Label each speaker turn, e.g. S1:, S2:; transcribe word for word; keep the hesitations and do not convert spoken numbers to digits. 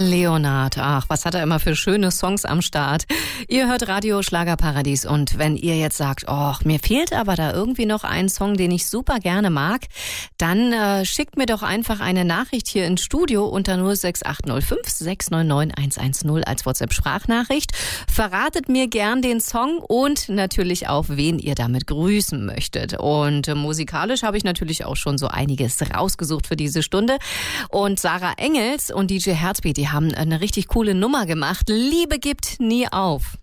S1: Leonard, ach, was hat er immer für schöne Songs am Start. Ihr hört Radio Schlagerparadies und wenn ihr jetzt sagt, oh, mir fehlt aber da irgendwie noch ein Song, den ich super gerne mag, dann äh, schickt mir doch einfach eine Nachricht hier ins Studio unter null sechs acht null fünf sechs neun neun eins eins null als WhatsApp-Sprachnachricht. Verratet mir gern den Song und natürlich auch, wen ihr damit grüßen möchtet. Und äh, musikalisch habe ich natürlich auch schon so einiges rausgesucht für diese Stunde. Und Sarah Engels und D J Herzbeat, die haben eine richtig coole Nummer gemacht. Liebe gibt nie auf.